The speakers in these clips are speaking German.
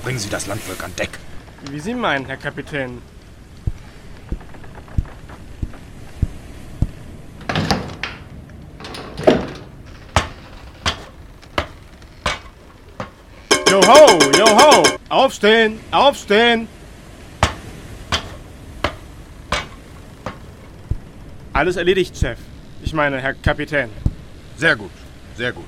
Bringen Sie das Landvolk an Deck. Wie Sie meinen, Herr Kapitän. Joho, joho! Aufstehen, aufstehen! Alles erledigt, Chef. Ich meine, Herr Kapitän. Sehr gut, sehr gut.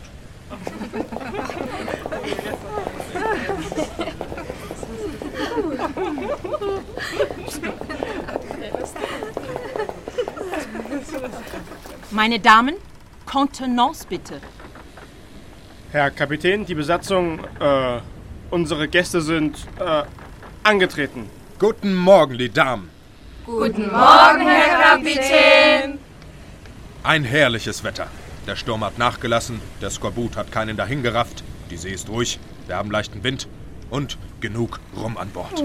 Meine Damen, Kontenance bitte. Herr Kapitän, die Besatzung, unsere Gäste sind, angetreten. Guten Morgen, die Damen. Guten Morgen, Herr Kapitän. Ein herrliches Wetter. Der Sturm hat nachgelassen, der Skorbut hat keinen dahingerafft, die See ist ruhig, wir haben leichten Wind und genug Rum an Bord.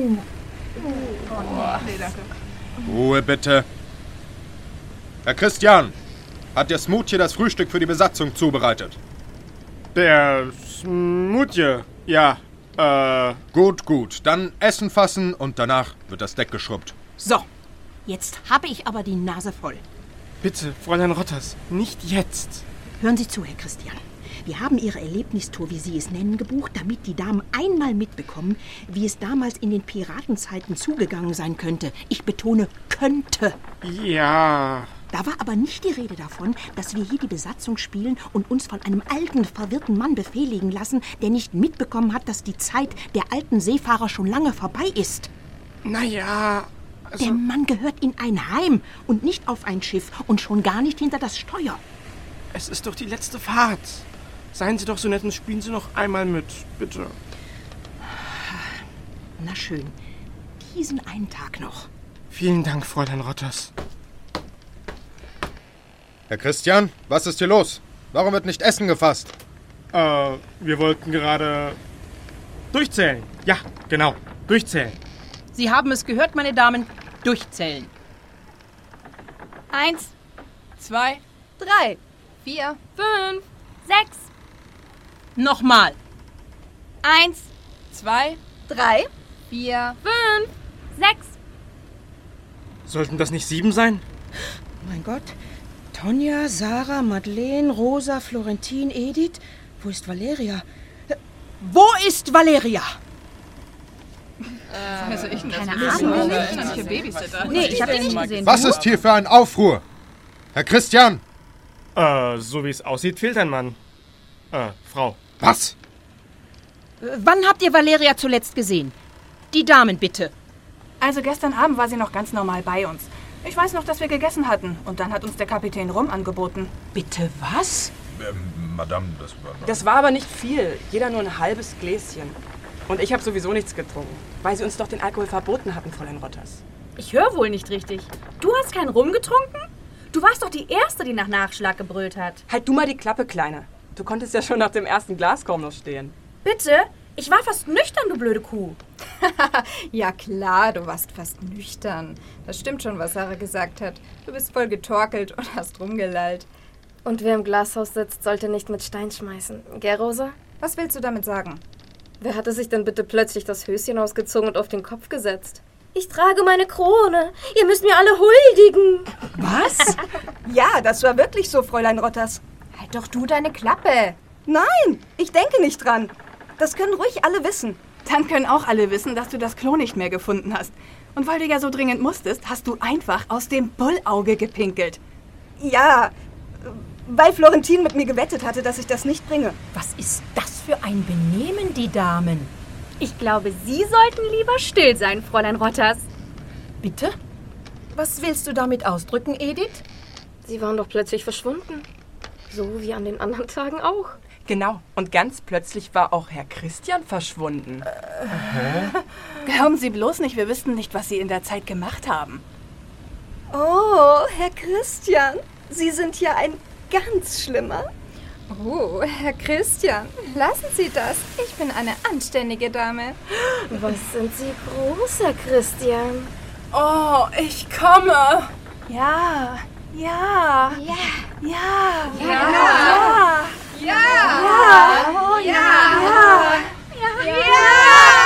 Ruhe bitte. Herr Christian, hat der Smoothie das Frühstück für die Besatzung zubereitet? Der Smoothie, ja, Gut, gut. Dann Essen fassen und danach wird das Deck geschrubbt. So, jetzt habe ich aber die Nase voll. Bitte, Fräulein Rotters, nicht jetzt. Hören Sie zu, Herr Christian. Wir haben Ihre Erlebnistour, wie Sie es nennen, gebucht, damit die Damen einmal mitbekommen, wie es damals in den Piratenzeiten zugegangen sein könnte. Ich betone, könnte. Ja. Da war aber nicht die Rede davon, dass wir hier die Besatzung spielen und uns von einem alten, verwirrten Mann befehligen lassen, der nicht mitbekommen hat, dass die Zeit der alten Seefahrer schon lange vorbei ist. Naja, also... Der Mann gehört in ein Heim und nicht auf ein Schiff und schon gar nicht hinter das Steuer. Es ist doch die letzte Fahrt. Seien Sie doch so nett und spielen Sie noch einmal mit, bitte. Na schön, diesen einen Tag noch. Vielen Dank, Fräulein Rotters. Herr Christian, was ist hier los? Warum wird nicht Essen gefasst? Wir wollten gerade durchzählen. Ja, genau, durchzählen. Sie haben es gehört, meine Damen, durchzählen. 1, 2, 3, 4, 5, 6. Nochmal. 1, 2, 3, 4, 5, 6. Sollten das nicht 7 sein? Mein Gott. Tonja, Sarah, Madeleine, Rosa, Florentin, Edith. Wo ist Valeria? Wo ist Valeria? Also ich keine Ahnung. Nee, ich habe ihn nicht gesehen. Was ist hier für ein Aufruhr? Herr Christian! So wie es aussieht, fehlt ein Mann. Frau. Was? Wann habt ihr Valeria zuletzt gesehen? Die Damen bitte. Also gestern Abend war sie noch ganz normal bei uns. Ich weiß noch, dass wir gegessen hatten. Und dann hat uns der Kapitän Rum angeboten. Bitte was? Madame, Das war aber nicht viel. Jeder nur ein halbes Gläschen. Und ich habe sowieso nichts getrunken. Weil sie uns doch den Alkohol verboten hatten, Fräulein Rotters. Ich höre wohl nicht richtig. Du hast keinen Rum getrunken? Du warst doch die Erste, die nach Nachschlag gebrüllt hat. Halt du mal die Klappe, Kleine. Du konntest ja schon nach dem ersten Glas kaum noch stehen. Bitte? Ich war fast nüchtern, du blöde Kuh. Ja klar, du warst fast nüchtern. Das stimmt schon, was Sarah gesagt hat. Du bist voll getorkelt und hast rumgelallt. Und wer im Glashaus sitzt, sollte nicht mit Stein schmeißen. Gell, Rosa? Was willst du damit sagen? Wer hatte sich denn bitte plötzlich das Höschen ausgezogen und auf den Kopf gesetzt? Ich trage meine Krone. Ihr müsst mir alle huldigen. Was? Ja, das war wirklich so, Fräulein Rotters. Halt doch du deine Klappe. Nein, ich denke nicht dran. Das können ruhig alle wissen. Dann können auch alle wissen, dass du das Klo nicht mehr gefunden hast. Und weil du ja so dringend musstest, hast du einfach aus dem Bullauge gepinkelt. Ja, weil Florentin mit mir gewettet hatte, dass ich das nicht bringe. Was ist das für ein Benehmen, die Damen? Ich glaube, Sie sollten lieber still sein, Fräulein Rotters. Bitte? Was willst du damit ausdrücken, Edith? Sie waren doch plötzlich verschwunden. So wie an den anderen Tagen auch. Genau. Und ganz plötzlich war auch Herr Christian verschwunden. Glauben Sie bloß nicht, wir wüssten nicht, was Sie in der Zeit gemacht haben. Oh, Herr Christian, Sie sind ja ein ganz Schlimmer. Oh, Herr Christian, lassen Sie das. Ich bin eine anständige Dame. Was sind Sie groß, Herr Christian? Oh, ich komme. Ja, ja, Ja. ja, Ja. ja, Ja. ja, Ja. ja, ja. Ja.